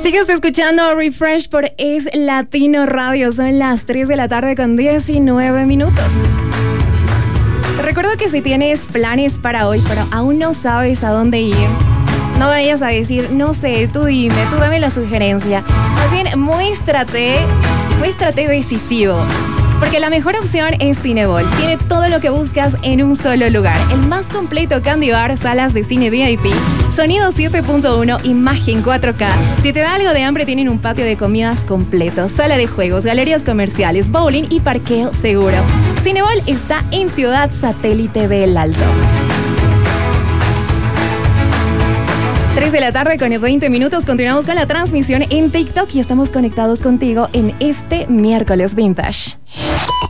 Sigues escuchando Refresh por Es Latino Radio. Son las 3 de la tarde con 19 minutos. Te recuerdo que si tienes planes para hoy, pero aún no sabes a dónde ir, no vayas a decir, no sé, tú dime, tú dame la sugerencia. Más bien, muéstrate decisivo. Porque la mejor opción es Cinebol. Tiene todo lo que buscas en un solo lugar. El más completo Candy Bar, salas de cine VIP, sonido 7.1, imagen 4K. Si te da algo de hambre, tienen un patio de comidas completo, sala de juegos, galerías comerciales, bowling y parqueo seguro. Cinebol está en Ciudad Satélite del Alto. 3 de la tarde con 20 minutos. Continuamos con la transmisión en TikTok y estamos conectados contigo en este miércoles vintage.